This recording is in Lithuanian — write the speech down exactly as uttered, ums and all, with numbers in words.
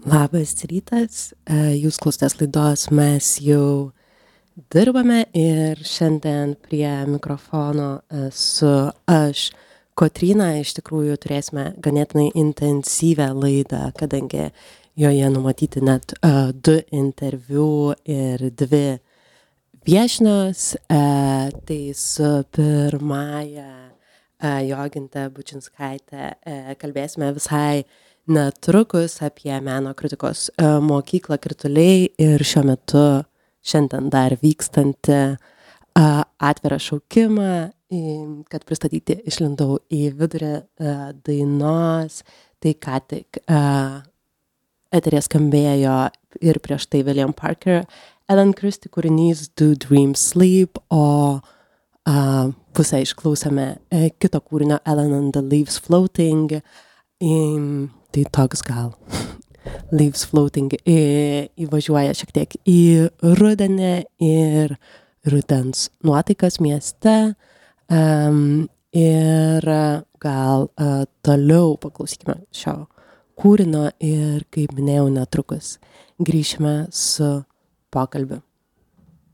Labas rytas, e, jūs klausotės laidos Mes jau dirbame ir šiandien prie mikrofono esu aš, Kotryna. Iš tikrųjų turėsime ganėtinai intensyvę laidą, kadangi joje numatyti net uh, du interviu ir dvi viešnios. Uh, tai su pirmąja uh, Joginte Bučinskaite uh, kalbėsime visai netrukus apie meno kritikos uh, mokyklą Krituliai ir šiuo metu šiandien dar vykstantį uh, atvirą šaukimą, į, kad pristatyti išlindau į vidurį uh, dainos. Tai ką tik uh, eterė skambėjo ir prieš tai William Parker, Ellen Christie kūrinys Do Dreams Sleep, o uh, pusę išklausėme uh, kito kūrinio Ellen and the Leaves Floating. Um, tai toks gal Leaves Floating į, įvažiuoja šiek tiek į rudenį ir rudens nuotaikas mieste. Um, ir gal uh, toliau paklausykime šio kūrinio ir, kaip minėjau, netrukus grįšime su pokalbiu.